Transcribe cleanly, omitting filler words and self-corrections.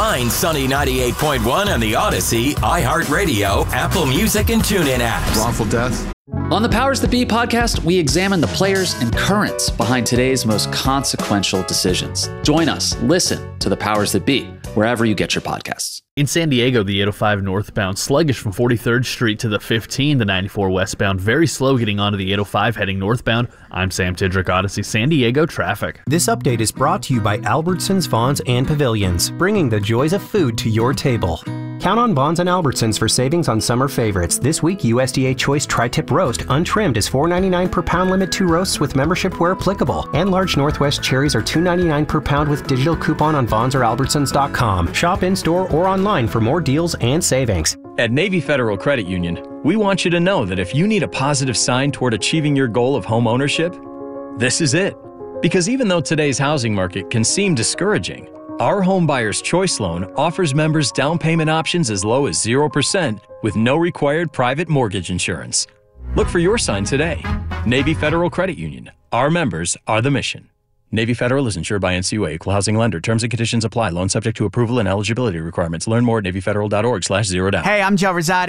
Find Sunny 98.1 on the Odyssey, iHeartRadio, Apple Music, and TuneIn apps. Wrongful death. On the Powers That Be podcast, we examine the players and currents behind today's most consequential decisions. Join us. Listen to the Powers That Be, wherever you get your podcasts. In San Diego, the 805 northbound sluggish from 43rd Street to the 15, the 94 westbound very slow getting onto the 805 heading northbound. I'm Sam Tidrick, Odyssey San Diego traffic. This update is brought to you by Albertsons, Vons, and Pavilions, bringing the joys of food to your table. Count on Vons and Albertsons for savings on summer favorites. This week, USDA Choice Tri-Tip Roast untrimmed is $4.99 per pound, limit 2 roasts with membership where applicable. And large Northwest cherries are $2.99 per pound with digital coupon on Vons or Albertsons.com. Shop in-store or online for more deals and savings. At Navy Federal Credit Union, we want you to know that if you need a positive sign toward achieving your goal of home ownership, this is it. Because even though today's housing market can seem discouraging, our Home Buyer's Choice Loan offers members down payment options as low as 0% with no required private mortgage insurance. Look for your sign today. Navy Federal Credit Union. Our members are the mission. Navy Federal is insured by NCUA, Equal Housing Lender. Terms and conditions apply. Loan subject to approval and eligibility requirements. Learn more at NavyFederal.org/0down. Hey, I'm Joe Rosado.